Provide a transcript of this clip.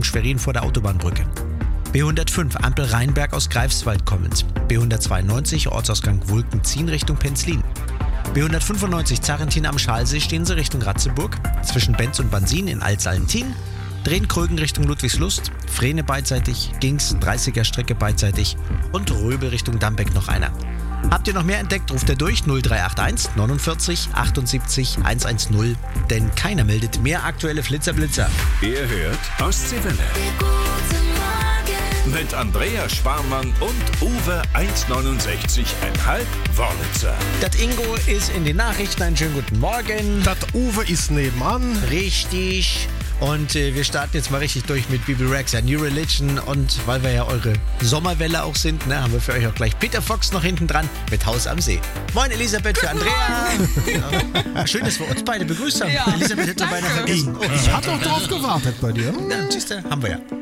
Richtung Schwerin vor der Autobahnbrücke. B105 Ampel Rheinberg aus Greifswald kommend. B192 Ortsausgang Wulkenzien Richtung Penzlin. B195 Zarentin am Schalsee stehen Sie Richtung Ratzeburg. Zwischen Benz und Bansin in Altsallentin. Drehen Krögen Richtung Ludwigslust. Frene beidseitig. Gings 30er Strecke beidseitig. Und Röbel Richtung Dambeck noch einer. Habt ihr noch mehr entdeckt, ruft ihr durch 0381 49 78 110, denn keiner meldet mehr aktuelle Flitzer-Blitzer. Ihr hört Ostseewelle. Mit Andreas Sparmann und Uwe 1,69,5 Wörlitzer. Das Ingo ist in den Nachrichten. Einen schönen guten Morgen. Das Uwe ist nebenan. Richtig. Und wir starten jetzt mal richtig durch mit Bibi Rexa, New Religion. Und weil wir ja eure Sommerwelle auch sind, ne, haben wir für euch auch gleich Peter Fox noch hinten dran mit Haus am See. Moin Elisabeth für Andrea. Ja. Schön, dass wir uns beide begrüßt haben. Ja. Elisabeth hätte beinahe vergessen. Ich hab doch drauf gewartet bei dir. Ja, siehst du, haben wir ja.